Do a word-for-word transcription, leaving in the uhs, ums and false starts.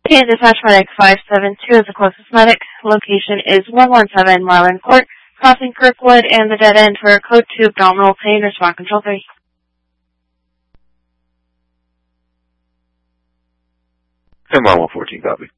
Okay, dispatch medic five seven two is the closest medic. Location is one one seven Marlin Court, crossing Kirkwood and the dead end for code two abdominal pain, respond control three. ten one one fourteen, copy.